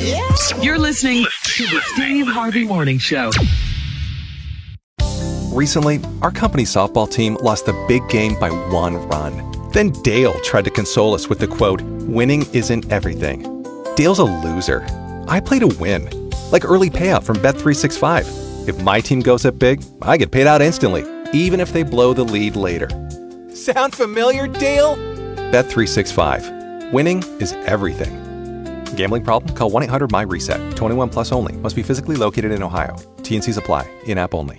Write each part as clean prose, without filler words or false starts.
You're listening to the Steve Harvey Morning Show. Recently, our company softball team lost the big game by 1 run. Then Dale tried to console us with the quote, "Winning isn't everything." Dale's a loser. I play to win, like early payout from Bet365. If my team goes up big, I get paid out instantly, even if they blow the lead later. Sound familiar, Dale? Bet365. Winning is everything. Gambling problem? Call 1-800-MY-RESET. 21 plus only. Must be physically located in Ohio. T&Cs apply. In-app only.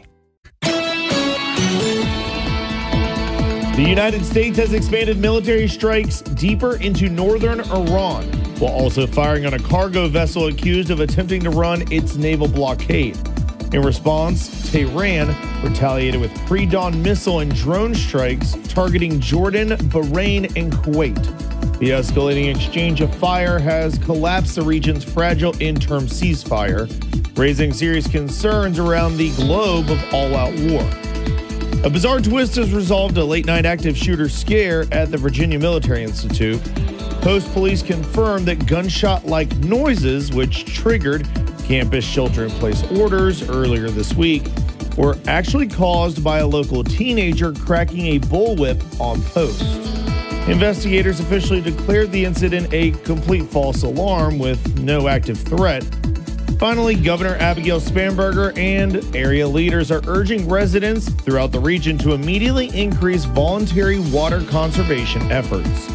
The United States has expanded military strikes deeper into northern Iran, while also firing on a cargo vessel accused of attempting to run its naval blockade. In response, Tehran retaliated with pre-dawn missile and drone strikes targeting Jordan, Bahrain, and Kuwait. The escalating exchange of fire has collapsed the region's fragile interim ceasefire, raising serious concerns around the globe of all-out war. A bizarre twist has resolved a late-night active shooter scare at the Virginia Military Institute. Post police confirmed that gunshot-like noises, which triggered campus shelter-in-place orders earlier this week, were actually caused by a local teenager cracking a bullwhip on post. Investigators officially declared the incident a complete false alarm with no active threat. Finally, Governor Abigail Spanberger and area leaders are urging residents throughout the region to immediately increase voluntary water conservation efforts.